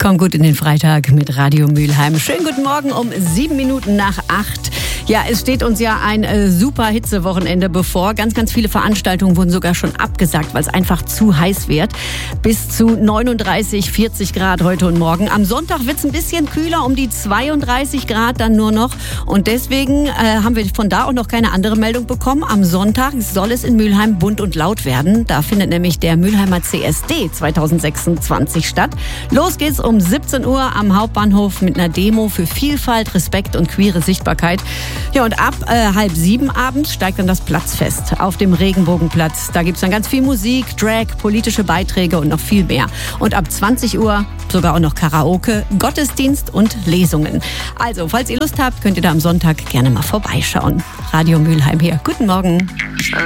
Komm gut in den Freitag mit Radio Mülheim. Schönen guten Morgen um 7 Minuten nach 8. Ja, es steht uns ja ein super Hitzewochenende bevor. Ganz, ganz viele Veranstaltungen wurden sogar schon abgesagt, weil es einfach zu heiß wird. Bis zu 39, 40 Grad heute und morgen. Am Sonntag wird es ein bisschen kühler, um die 32 Grad dann nur noch. Und deswegen haben wir von da auch noch keine andere Meldung bekommen. Am Sonntag soll es in Mülheim bunt und laut werden. Da findet nämlich der Mülheimer CSD 2026 statt. Los geht's um 17 Uhr am Hauptbahnhof mit einer Demo für Vielfalt, Respekt und queere Sichtbarkeit. Ja, und ab 6:30 abends steigt dann das Platzfest auf dem Regenbogenplatz. Da gibt's dann ganz viel Musik, Drag, politische Beiträge und noch viel mehr. Und ab 20 Uhr sogar auch noch Karaoke, Gottesdienst und Lesungen. Also, falls ihr Lust habt, könnt ihr da am Sonntag gerne mal vorbeischauen. Radio Mülheim hier. Guten Morgen.